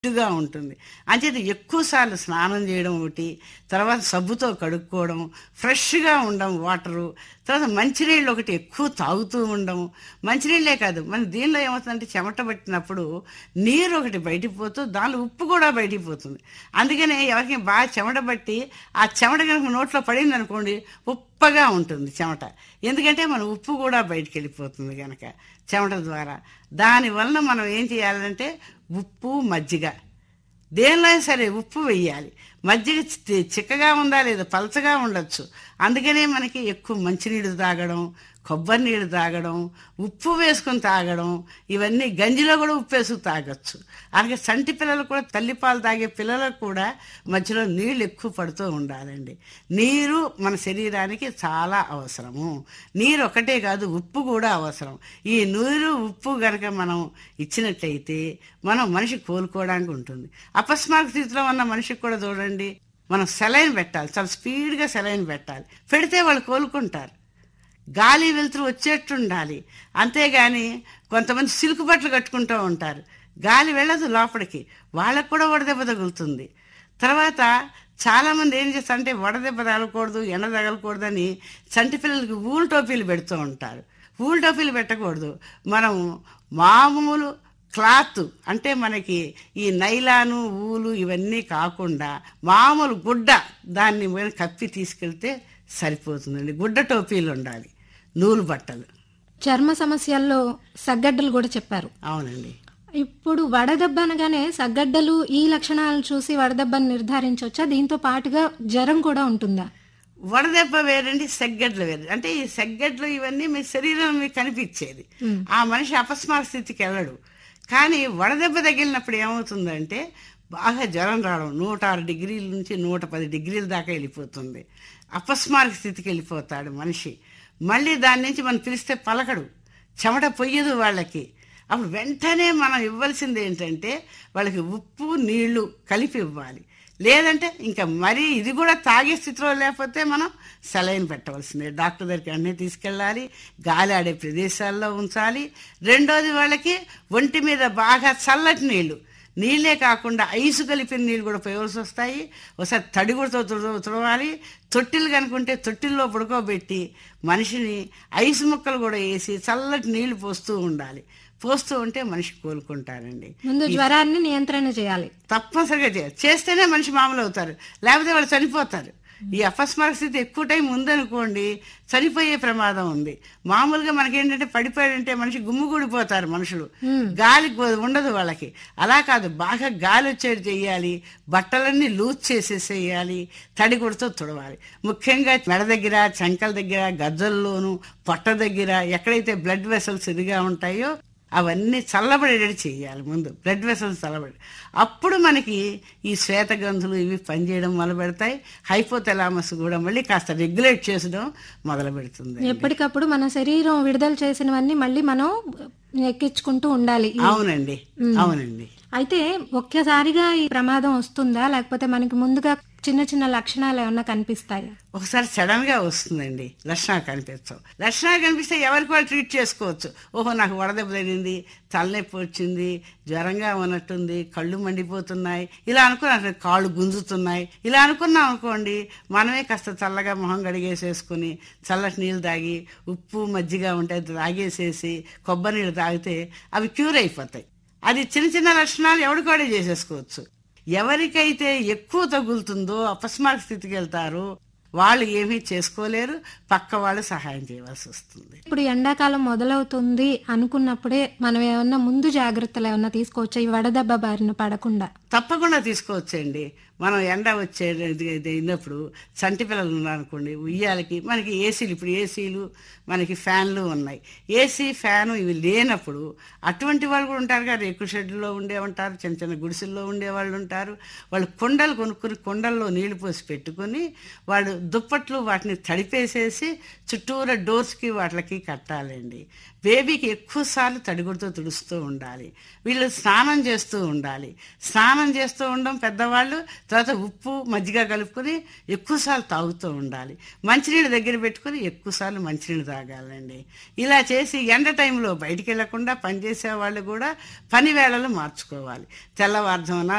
గా ఉంటుంది. అంచేత ఎక్కువ సార్లు స్నానం చేయడం ఒకటి, తర్వాత సబ్బుతో కడుక్కోవడం, ఫ్రెష్‌గా ఉండడం వాటరు, తర్వాత మంచినీళ్ళు ఒకటి ఎక్కువ తాగుతూ ఉండడం. మంచినీళ్ళే కాదు, మన దీనిలో ఏమవుతుందంటే చెమట పట్టినప్పుడు నీరు ఒకటి బయటికి పోతూ దానిలో ఉప్పు కూడా బయటికి పోతుంది. అందుకనే ఎవరికి బాగా చెమట పట్టి ఆ చెమట కనుక నోట్లో పడిందనుకోండి ఉప్పగా ఉంటుంది చెమట. ఎందుకంటే మన ఉప్పు కూడా బయటికి వెళ్ళిపోతుంది కనుక చెమట ద్వారా. దానివలన మనం ఏం చేయాలంటే ఉప్పు మజ్జిగ దేనిలో అయినా సరే ఉప్పు వెయ్యాలి. మజ్జిగ చిక్కగా ఉందా లేదా పలచగా ఉండొచ్చు. అందుకనే మనకి ఎక్కువ మంచినీళ్ళు తాగడం, కొబ్బరి నీళ్ళు తాగడం, ఉప్పు వేసుకొని తాగడం, ఇవన్నీ గంజిలో కూడా ఉప్పు వేసుకు తాగొచ్చు. అలాగే చంటి పిల్లలు కూడా తల్లిపాలు తాగే పిల్లలకు కూడా మధ్యలో నీళ్ళు ఎక్కువ పడుతూ ఉండాలండి. నీరు మన శరీరానికి చాలా అవసరము. నీరు ఒకటే కాదు, ఉప్పు కూడా అవసరం. ఈ నీరు ఉప్పు గనక మనం ఇచ్చినట్లయితే మనం మనిషి కోలుకోవడానికి ఉంటుంది. అపస్మారక స్థితిలో ఉన్న మనిషికి కూడా చూడండి, మనం సెలైన్ పెట్టాలి, చాలా స్పీడ్గా సెలైన్ పెట్టాలి. పెడితే వాళ్ళు కోలుకుంటారు. గాలి వెలుతురు వచ్చేట్టు ఉండాలి. అంతేగాని కొంతమంది సిల్క్ బట్టలు కట్టుకుంటూ ఉంటారు, గాలి వెళ్ళదు లోపలికి, వాళ్ళకు కూడా వడదెబ్బ తగులుతుంది. తర్వాత చాలామంది ఏం చేస్తారంటే వడదెబ్బ తగలకూడదు, ఎండ తగలకూడదని చంటి పిల్లలకి ఊలు టోపీలు పెడుతూ ఉంటారు. ఊలు టోపీలు పెట్టకూడదు. మనం మామూలు క్లాత్ అంటే మనకి ఈ నైలాను ఊలు ఇవన్నీ కాకుండా మామూలు గుడ్డ దాన్ని కప్పి తీసుకెళ్తే సరిపోతుందండి. గుడ్డ టోపీలు ఉండాలి, నూలు బట్టలు. చర్మ సమస్యల్లో సగ్గడ్డలు కూడా చెప్పారు. అవునండి. ఇప్పుడు వడదెబ్బ అనగానే సగ్గడ్డలు ఈ లక్షణాలను చూసి వడదెబ్బను నిర్ధారించవచ్చా? దీంతో పాటుగా జ్వరం కూడా ఉంటుందా? వడదెబ్బ వేరండి, సెగ్గడ్లు వేరు. అంటే ఈ సెగ్గడ్లు ఇవన్నీ మీ శరీరం మీకు కనిపించేది. ఆ మనిషి అపస్మార స్థితికి వెళ్ళడు. కానీ వడదెబ్బ తగిలినప్పుడు ఏమవుతుందంటే బాగా జ్వరం రావడం, 106 డిగ్రీల నుంచి 110 డిగ్రీల దాకా వెళ్ళిపోతుంది. అపస్మారక స్థితికి వెళ్ళిపోతాడు మనిషి. మళ్ళీ దాని నుంచి మనం పిలిస్తే పలకడు, చెమట పొయ్యదు వాళ్ళకి. అప్పుడు వెంటనే మనం ఇవ్వాల్సింది ఏంటంటే వాళ్ళకి ఉప్పు నీళ్లు కలిపి ఇవ్వాలి. లేదంటే ఇంకా మరీ ఇది కూడా తాగే స్థితిలో లేకపోతే మనం సెలైన్ పెట్టవలసిందే. డాక్టర్ దగ్గరికి అన్నీ తీసుకెళ్ళాలి, గాలి ఆడే ప్రదేశాల్లో ఉంచాలి. రెండోది వాళ్ళకి ఒంటి మీద బాగా చల్లటి నీళ్ళే కాకుండా ఐసు కలిపిన నీళ్ళు కూడా పోయవలసి వస్తాయి. ఒకసారి తడిగుడితో తుడవాలి. తొట్టిలు కనుకుంటే తొట్టిల్లో పడుకోబెట్టి మనిషిని ఐసు ముక్కలు కూడా వేసి చల్లటి నీళ్లు పోస్తూ ఉండాలి. పోస్తూ ఉంటే మనిషి కోలుకుంటారండి. ముందు జ్వరాన్ని నియంత్రణ చేయాలి, తప్పనిసరిగా చేయాలి. చేస్తేనే మనిషి మామూలు అవుతారు, లేకపోతే వాళ్ళు చనిపోతారు. ఈ అపస్మారక స్థితి ఎక్కువ టైం ఉందనుకోండి చనిపోయే ప్రమాదం ఉంది. మామూలుగా మనకేంటంటే పడిపోయాడంటే మనిషి గుమ్ముగూడిపోతారు మనుషులు, గాలి ఉండదు వాళ్ళకి. అలా కాదు, బాగా గాలి వచ్చేది చెయ్యాలి, బట్టలన్నీ లూజ్ చేసేసేయాలి, తడిగుడితో తుడవాలి. ముఖ్యంగా మెడ దగ్గర, చంకల దగ్గర, గజ్జల్లోను, పొట్ట దగ్గర ఎక్కడైతే బ్లడ్ వెసల్స్ ఇదిగా ఉంటాయో అవన్నీ చల్లబడేటట్టు చేయాలి. ముందు బ్లడ్ వెసల్స్ చల్లబడి, అప్పుడు మనకి ఈ శ్వేతగంధులు ఇవి పనిచేయడం మొదలు పెడతాయి. హైపోథలామస్ కూడా మళ్ళీ కాస్త రెగ్యులేట్ చేసడం మొదలు పెడుతుంది. ఎప్పటికప్పుడు మన శరీరం విడుదల చేసినవన్నీ మళ్ళీ మనం ఎక్కించుకుంటూ ఉండాలి. అవునండి, అవునండి. అయితే ఒక్కసారిగా ఈ ప్రమాదం వస్తుందా, లేకపోతే మనకి ముందుగా చిన్న చిన్న లక్షణాలు ఏమన్నా కనిపిస్తాయా? ఒకసారి సడన్ గా వస్తుందండి, లక్షణాలు కనిపించవు. లక్షణాలు కనిపిస్తే ఎవరికి వాళ్ళు ట్రీట్ చేసుకోవచ్చు. ఓహో నాకు వడదెబ్బ తగిలింది, తలనొప్పి వచ్చింది, జ్వరంగా ఉన్నట్టుంది, కళ్ళు మండిపోతున్నాయి, ఇలా అనుకున్నా, కాళ్ళు గుంజుతున్నాయి, ఇలా అనుకున్నాం అనుకోండి, మనమే కాస్త చల్లగా మొహం కడిగేసేసుకుని చల్లటి నీళ్ళు తాగి ఉప్పు మజ్జిగ ఉంటే తాగేసేసి కొబ్బరి నీళ్ళు తాగితే అవి క్యూర్ అయిపోతాయి. అది చిన్న చిన్న లక్షణాలు ఎవరికోడే చేసేసుకోవచ్చు. ఎవరికైతే ఎక్కువ తగులుతుందో అపస్మారక స్థితికి వెళ్తారో వాళ్ళు ఏమీ చేసుకోలేరు, పక్క వాళ్ళు సహాయం చేయవలసి వస్తుంది. ఇప్పుడు ఎండాకాలం మొదలవుతుంది అనుకున్నప్పుడే మనం ఏమన్నా ముందు జాగ్రత్తలు ఏమన్నా తీసుకోవచ్చా ఈ వడదెబ్బ బారిన పడకుండా? తప్పకుండా తీసుకోవచ్చండి. మనం ఎండ వచ్చేటప్పుడు చంటి పిల్లలు ఉన్నారనుకోండి, ఉయ్యాలకి మనకి ఏసీలు, ఇప్పుడు ఏసీలు మనకి ఫ్యాన్లు ఉన్నాయి. ఏసీ ఫ్యాను ఇవి లేనప్పుడు అటువంటి వాళ్ళు కూడా ఉంటారు కదా, రేకుల షెడ్లో ఉండే ఉంటారు, చిన్న చిన్న గుడిసెల్లో ఉండేవాళ్ళు ఉంటారు. వాళ్ళు కుండలు కొనుక్కుని కుండల్లో నీళ్లు పోసి పెట్టుకుని వాళ్ళు దుప్పట్లు వాటిని తడిపేసేసి చుట్టూరా డోర్స్కి వాటికి కట్టాలండి. బేబీకి ఎక్కువ సార్లు తడిగుడితో తుడుస్తూ ఉండాలి. వీళ్ళు స్నానం చేస్తూ ఉండాలి. స్నానం చేస్తూ ఉండడం పెద్దవాళ్ళు, తర్వాత ఉప్పు మజ్జిగ కలుపుకొని ఎక్కువసార్లు తాగుతూ ఉండాలి. మంచినీళ్ళు దగ్గర పెట్టుకుని ఎక్కువసార్లు మంచినీళ్ళు తాగాలండి. ఇలా చేసి ఎండ టైంలో బయటికి వెళ్లకుండా పనిచేసే వాళ్ళు కూడా పని వేళలు మార్చుకోవాలి. తెల్లవారుజామున